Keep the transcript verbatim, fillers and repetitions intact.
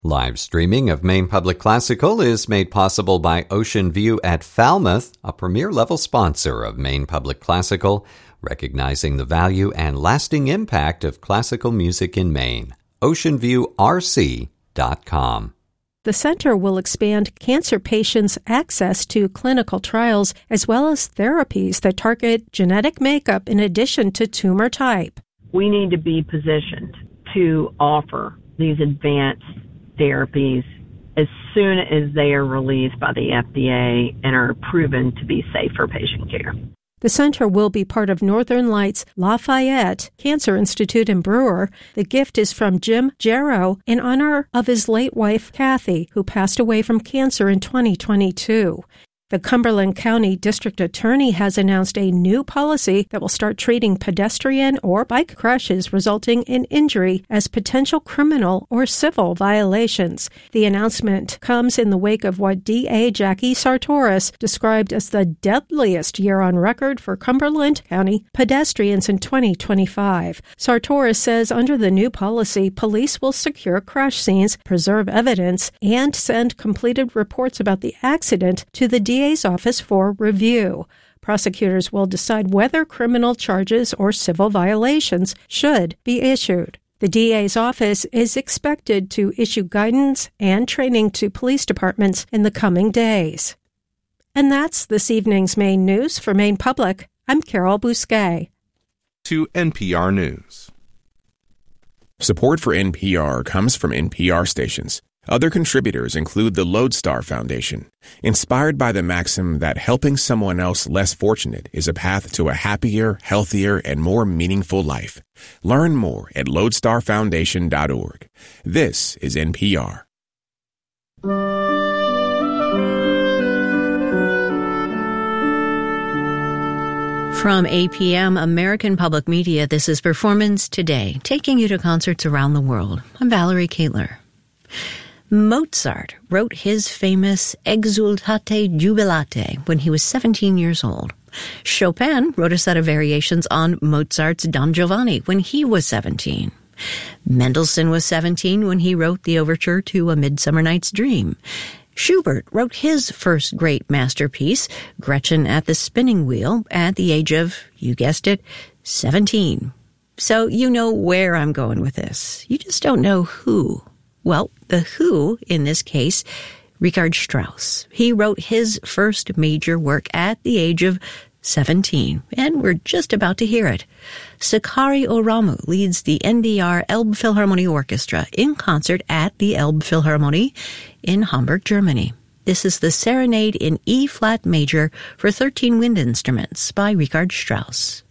Live streaming of Maine Public Classical is made possible by Ocean View at Falmouth, a premier-level sponsor of Maine Public Classical, recognizing the value and lasting impact of classical music in Maine. ocean view r c dot com. The center will expand cancer patients' access to clinical trials as well as therapies that target genetic makeup in addition to tumor type. We need to be positioned to offer these advanced therapies as soon as they are released by the F D A and are proven to be safe for patient care. The center will be part of Northern Lights Lafayette Cancer Institute in Brewer. The gift is from Jim Jarrow in honor of his late wife, Kathy, who passed away from cancer in twenty twenty-two. The Cumberland County District Attorney has announced a new policy that will start treating pedestrian or bike crashes resulting in injury as potential criminal or civil violations. The announcement comes in the wake of what D A Jackie Sartoris described as the deadliest year on record for Cumberland County pedestrians in twenty twenty-five. Sartoris says under the new policy, police will secure crash scenes, preserve evidence, and send completed reports about the accident to the D A's office for review. Prosecutors will decide whether criminal charges or civil violations should be issued. The D A's office is expected to issue guidance and training to police departments in the coming days. And that's this evening's Maine News. For Maine Public, I'm Carol Bousquet. To N P R News. Support for N P R comes from N P R stations. Other contributors include the Lodestar Foundation, inspired by the maxim that helping someone else less fortunate is a path to a happier, healthier, and more meaningful life. Learn more at lodestar foundation dot org. This is N P R. From A P M American Public Media, this is Performance Today, taking you to concerts around the world. I'm Valerie Kaitler. Mozart wrote his famous Exultate Jubilate when he was seventeen years old. Chopin wrote a set of variations on Mozart's Don Giovanni when he was seventeen. Mendelssohn was seventeen when he wrote the overture to A Midsummer Night's Dream. Schubert wrote his first great masterpiece, Gretchen at the Spinning Wheel, at the age of, you guessed it, seventeen. So you know where I'm going with this. You just don't know who. Well, the who, in this case, Richard Strauss. He wrote his first major work at the age of seventeen, and we're just about to hear it. Sakari Oramu leads the N D R Elbphilharmonie Orchestra in concert at the Elbphilharmonie in Hamburg, Germany. This is the Serenade in E-flat major for thirteen wind instruments by Richard Strauss.